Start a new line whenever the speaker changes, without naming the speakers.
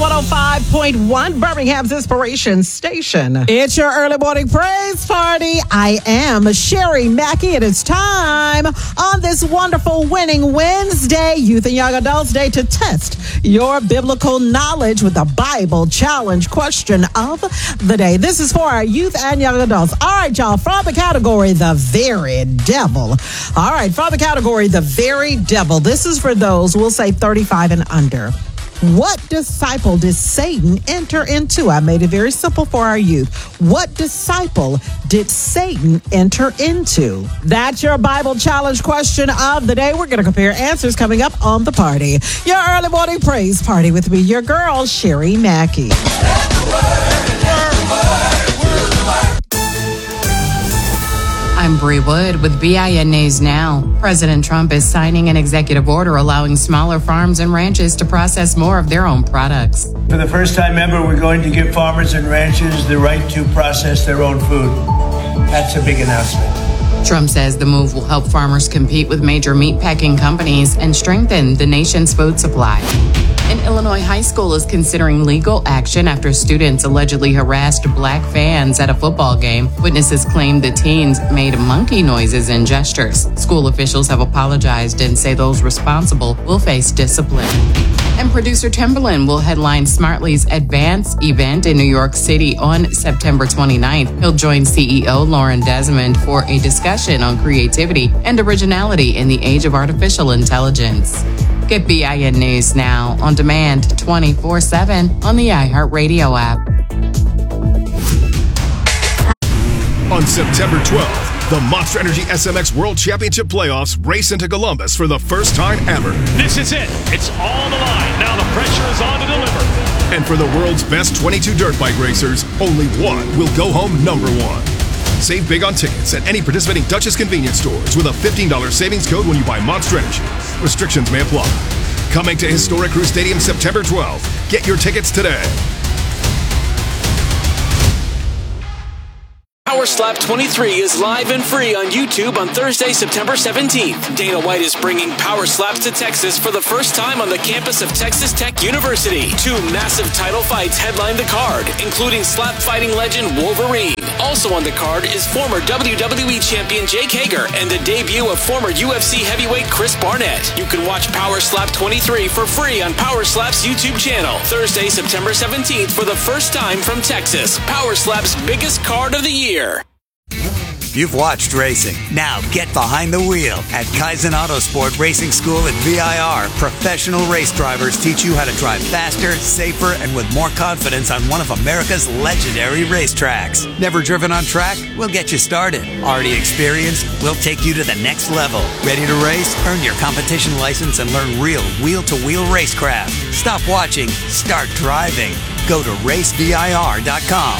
105.1, Birmingham's Inspiration Station. It's your early morning praise party. I am Sherry Mackey, and it's time on this wonderful Winning Wednesday, Youth and Young Adults Day, to test your biblical knowledge with the Bible challenge question of the day. This is for our youth and young adults. All right, y'all, from the category, the very devil. All right, from the category, the very devil. This is for those, we'll say 35 and under. What disciple did Satan enter into? I made it very simple for our youth. What disciple did Satan enter into? That's your Bible challenge question of the day. We're going to compare answers coming up on the party. Your early morning praise party with me, your girl, Sherry Mackey.
I'm Bree Wood with BIN News Now. President Trump is signing an executive order allowing smaller farms and ranches to process more of their own products.
For the first time ever, we're going to give farmers and ranchers the right to process their own food. That's a big announcement.
Trump says the move will help farmers compete with major meatpacking companies and strengthen the nation's food supply. An Illinois high school is considering legal action after students allegedly harassed black fans at a football game. Witnesses claim the teens made monkey noises and gestures. School officials have apologized and say those responsible will face discipline. And producer Timberland will headline Smartly's Advance event in New York City on September 29th. He'll join CEO Lauren Desmond for a discussion on creativity and originality in the age of artificial intelligence. Get BIN News Now on demand 24/7 on the iHeartRadio app.
On September 12th, the Monster Energy SMX World Championship Playoffs race into Columbus for the first time ever.
This is it. It's all on the line. Now the pressure is on to deliver.
And for the world's best 22 dirt bike racers, only one will go home number one. Save big on tickets at any participating Duchess convenience stores with a $15 savings code when you buy Monster Energy. Restrictions may apply. Coming to Historic Crew Stadium September 12th. Get your tickets today.
Power Slap 23 is live and free on YouTube on Thursday, September 17th. Dana White is bringing Power Slaps to Texas for the first time on the campus of Texas Tech University. Two massive title fights headline the card, including slap fighting legend Wolverine. Also on the card is former WWE champion Jake Hager and the debut of former UFC heavyweight Chris Barnett. You can watch Power Slap 23 for free on Power Slap's YouTube channel. Thursday, September 17th for the first time from Texas. Power Slap's biggest card of the year.
You've watched racing. Now get behind the wheel. At Kaizen Autosport Racing School at VIR, professional race drivers teach you how to drive faster, safer, and with more confidence on one of America's legendary racetracks. Never driven on track? We'll get you started. Already experienced? We'll take you to the next level. Ready to race? Earn your competition license and learn real wheel-to-wheel racecraft. Stop watching. Start driving. Go to racevir.com.